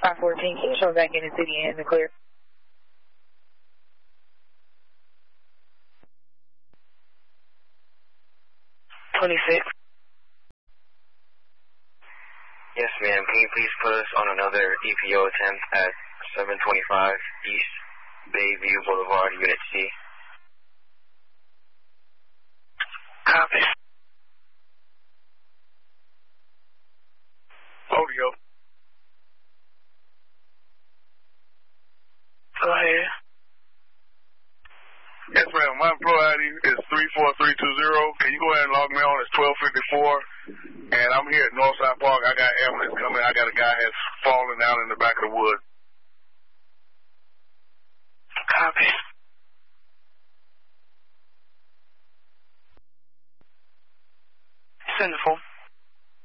514, can you show back in the city and in the clear? 26. Yes, ma'am. Can you please put us on another EPO attempt at 725 East Bayview Boulevard, Unit C? Copy. Audio. Go ahead. Yes, ma'am. My employee ID is 34320. Can you go ahead and log me on? It's 1254. And I'm here at Northside Park. I got ambulance coming. I got a guy that's falling down in the back of the woods.